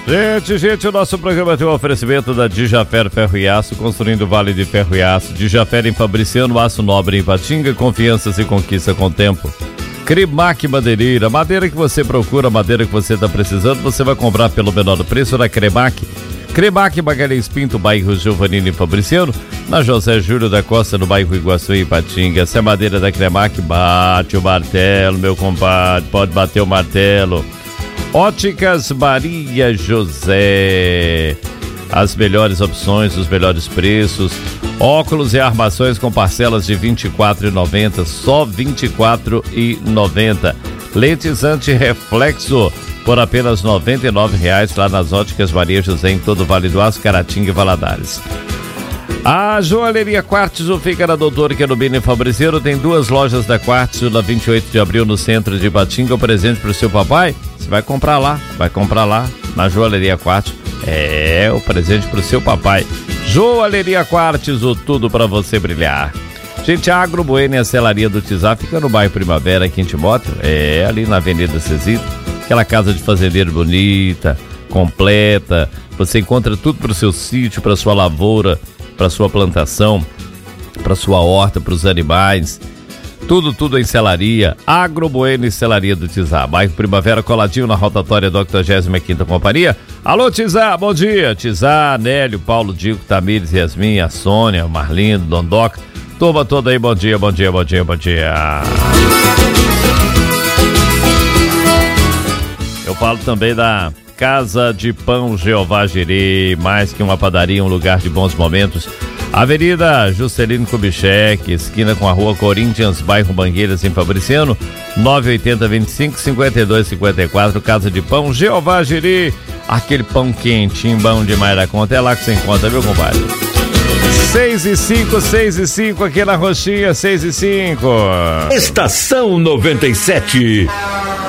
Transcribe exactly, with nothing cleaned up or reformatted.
Gente, gente, o nosso programa tem um oferecimento da Dijafer Ferro e Aço, construindo o Vale de Ferro e Aço. Dijafer em Fabriciano, aço nobre em Patinga, confiança se conquista com o tempo. Cremac Madeireira, madeira que você procura, madeira que você está precisando, você vai comprar pelo menor preço da Cremac. Cremac Magalhães Pinto, bairro Giovanini em Fabriciano, na José Júlio da Costa, no bairro Iguaçu em Patinga. Essa é a madeira da Cremac, bate o martelo, meu compadre, pode bater o martelo. Óticas Maria José, as melhores opções, os melhores preços, óculos e armações com parcelas de vinte e quatro reais e noventa centavos, só vinte e quatro reais e noventa centavos. Lentes anti-reflexo por apenas noventa e nove reais lá nas Óticas Maria José, em todo o Vale do Aço, Caratinga e Valadares. A Joalheria Quartzo fica na Doutor Querubino em Fabriciano, tem duas lojas da Quartzo, na vinte e oito de abril no centro de Patinga. O presente pro seu papai, você vai comprar lá, vai comprar lá na Joalheria Quartzo. É, o presente pro seu papai. Joalheria Quartzo, tudo para você brilhar. Gente, a Agro Bueno e a Celaria do Tizá fica no bairro Primavera, aqui em Timóteo, é, ali na Avenida Cesito, aquela casa de fazendeiro bonita, completa, você encontra tudo pro seu sítio, pra sua lavoura, para sua plantação, para sua horta, para os animais, tudo, tudo em Celaria. Agro Bueno e Celaria do Tizá, bairro Primavera, coladinho na rotatória da octogésima quinta Companhia. Alô, Tizá, bom dia. Tizá, Nélio, Paulo, Dico, Tamires, Yasmin, a Sônia, o Marlindo, Dondoca, turma toda aí, bom dia, bom dia, bom dia, bom dia. Eu falo também da Casa de Pão Jeová Jirê, mais que uma padaria, um lugar de bons momentos. Avenida Juscelino Kubitschek, esquina com a Rua Corinthians, bairro Mangueiras, em Fabriciano, nove oito zero, vinte e cinco, cinquenta e dois, cinquenta e quatro. Casa de Pão Jeová Jirê, aquele pão quentinho, bom demais da conta. É lá que você encontra, viu, compadre? seis e cinco, seis e cinco aqui na Roxinha, seis e cinco. Estação noventa e sete.